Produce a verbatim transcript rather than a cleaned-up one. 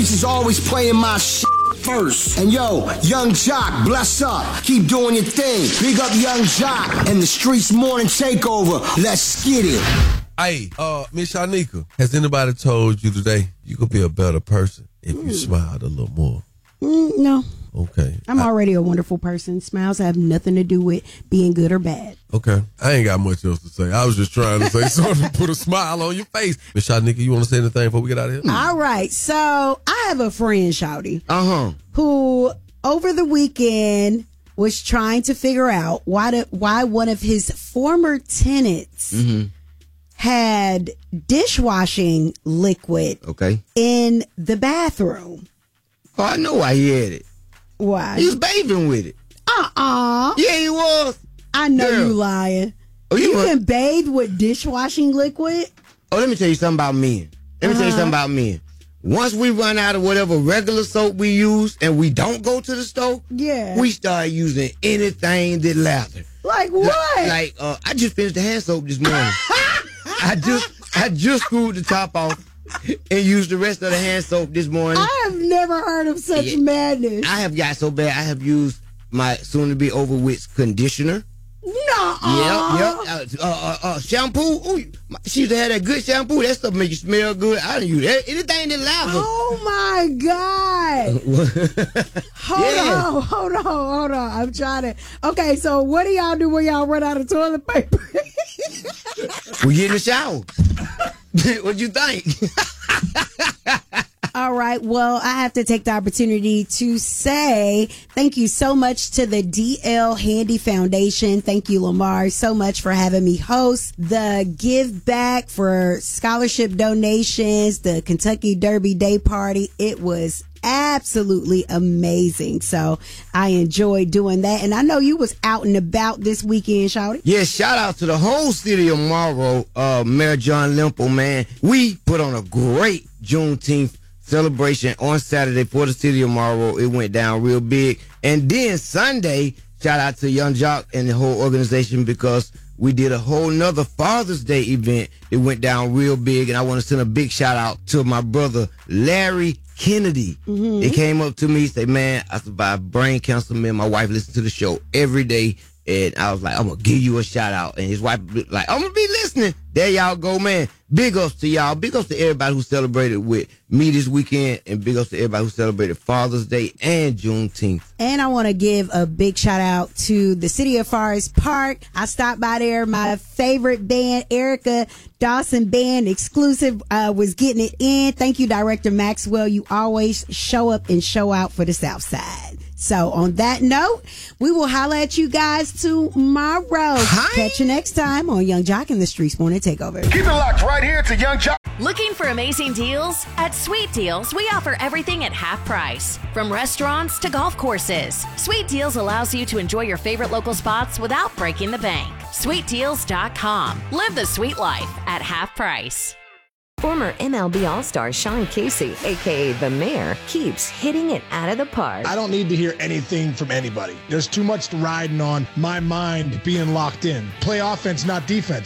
streets is always playing my shit first. And yo, Young Jock, bless up. Keep doing your thing. Big up Young Jock and the Streets Morning Takeover. Let's get it. Hey, uh, Miss Shanika, has anybody told you today you could be a better person if you mm. smiled a little more? Mm, no. Okay. I'm I, already a wonderful person. Smiles have nothing to do with being good or bad. Okay. I ain't got much else to say. I was just trying to say something to put a smile on your face. Miss Shanika, you want to say anything before we get out of here? All right. So I have a friend, Shouty, uh-huh. who over the weekend was trying to figure out why the, why one of his former tenants mm-hmm. had dishwashing liquid okay. in the bathroom. Oh, I know why he had it. Why? He was bathing with it. Uh-uh. Yeah, he was. I know Girl. you lying. Oh, you, you were. can bathe with dishwashing liquid? Oh, let me tell you something about men. Let me uh-huh. tell you something about men. Once we run out of whatever regular soap we use and we don't go to the store, yeah, we start using anything that lather. Like what? Like, like uh, I just finished the hand soap this morning. I just I just screwed the top off and used the rest of the hand soap this morning. I have never heard of such yeah. madness. I have got so bad. I have used my soon-to-be over with conditioner. No. Yep, yep. Uh, uh, uh, uh, shampoo. Ooh, my, she used to have that good shampoo. That stuff make you smell good. I didn't use that. Anything that lather. Oh my God. hold yeah. on, hold on, hold on. I'm trying to. Okay, so what do y'all do when y'all run out of toilet paper? We get in the shower. What you think? All right. Well, I have to take the opportunity to say thank you so much to the D L Handy Foundation. Thank you, Lamar, so much for having me host the Give Back for scholarship donations, the Kentucky Derby Day Party. It was absolutely amazing. So I enjoyed doing that. And I know you was out and about this weekend, Shouty. Yeah, shout out to the whole city of Monroe, uh, Mayor John Limple, man. We put on a great Juneteenth celebration on Saturday for the city of Monroe. It went down real big. And then Sunday, shout out to Young Jock and the whole organization because we did a whole nother Father's Day event. It went down real big. And I want to send a big shout out to my brother, Larry Kennedy. Mm-hmm. He came up to me, said, man, I survived brain cancer. Man, my wife listens to the show every day. And I was like, I'm going to give you a shout out. And his wife like, I'm going to be listening. There y'all go, man. Big ups to y'all. Big ups to everybody who celebrated with me this weekend. And big ups to everybody who celebrated Father's Day and Juneteenth. And I want to give a big shout out to the city of Forest Park. I stopped by there. My favorite band, Erica Dawson Band Exclusive, uh, was getting it in. Thank you, Director Maxwell. You always show up and show out for the South Side. So on that note, we will holler at you guys tomorrow. Hi. Catch you next time on Young Jock and the Streets Morning Takeover. Keep it locked right here to Young Jock. Looking for amazing deals? At Sweet Deals, we offer everything at half price. From restaurants to golf courses, Sweet Deals allows you to enjoy your favorite local spots without breaking the bank. sweet deals dot com. Live the sweet life at half price. Former M L B All-Star Sean Casey, a k a. The Mayor, keeps hitting it out of the park. I don't need to hear anything from anybody. There's too much riding on my mind being locked in. Play offense, not defense.